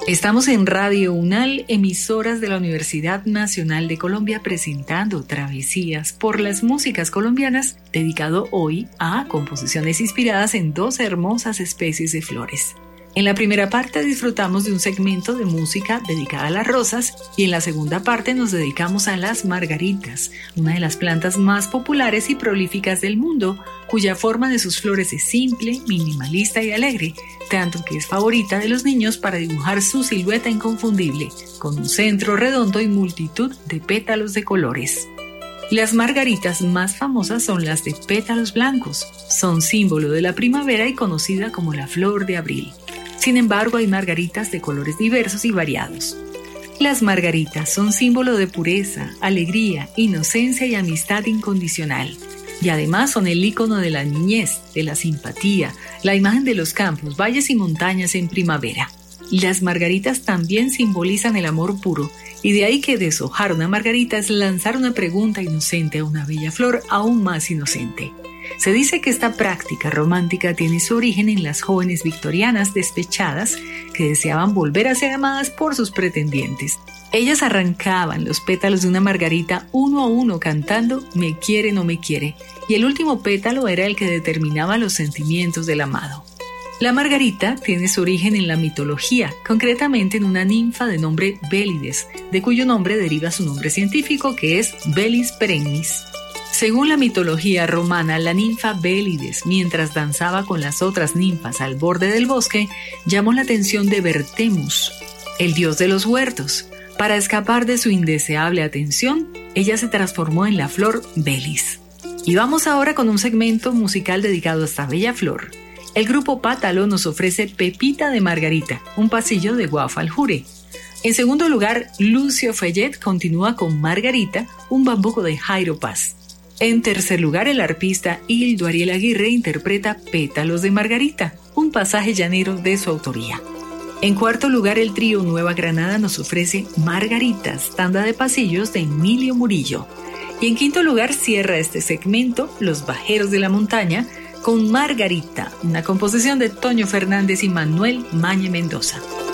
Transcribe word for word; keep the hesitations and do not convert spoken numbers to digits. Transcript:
Estamos en Radio UNAL, emisoras de la Universidad Nacional de Colombia, presentando Travesías por las músicas colombianas, dedicado hoy a composiciones inspiradas en dos hermosas especies de flores. En la primera parte disfrutamos de un segmento de música dedicada a las rosas y en la segunda parte nos dedicamos a las margaritas, una de las plantas más populares y prolíficas del mundo, cuya forma de sus flores es simple, minimalista y alegre, tanto que es favorita de los niños para dibujar su silueta inconfundible, con un centro redondo y multitud de pétalos de colores. Las margaritas más famosas son las de pétalos blancos, son símbolo de la primavera y conocida como la flor de abril. Sin embargo, hay margaritas de colores diversos y variados. Las margaritas son símbolo de pureza, alegría, inocencia y amistad incondicional. Y además son el ícono de la niñez, de la simpatía, la imagen de los campos, valles y montañas en primavera. Las margaritas también simbolizan el amor puro, y de ahí que deshojar una margarita es lanzar una pregunta inocente a una bella flor aún más inocente. Se dice que esta práctica romántica tiene su origen en las jóvenes victorianas despechadas que deseaban volver a ser amadas por sus pretendientes. Ellas arrancaban los pétalos de una margarita uno a uno cantando "me quiere, no me quiere", y el último pétalo era el que determinaba los sentimientos del amado. La margarita tiene su origen en la mitología, concretamente en una ninfa de nombre Bélides, de cuyo nombre deriva su nombre científico, que es Bellis perennis. Según la mitología romana, la ninfa Bélides, mientras danzaba con las otras ninfas al borde del bosque, llamó la atención de Bertemus, el dios de los huertos. Para escapar de su indeseable atención, ella se transformó en la flor Bellis. Y vamos ahora con un segmento musical dedicado a esta bella flor. El grupo Pátalo nos ofrece Pepita de Margarita, un pasillo de Guafaljure. En segundo lugar, Lucio Fellet continúa con Margarita, un bambuco de Jairo Paz. En tercer lugar, el arpista Hildo Ariel Aguirre interpreta Pétalos de Margarita, un pasaje llanero de su autoría. En cuarto lugar, el trío Nueva Granada nos ofrece Margaritas, tanda de pasillos de Emilio Murillo. Y en quinto lugar, cierra este segmento Los Bajeros de la Montaña con Margarita, una composición de Toño Fernández y Manuel Mañe Mendoza.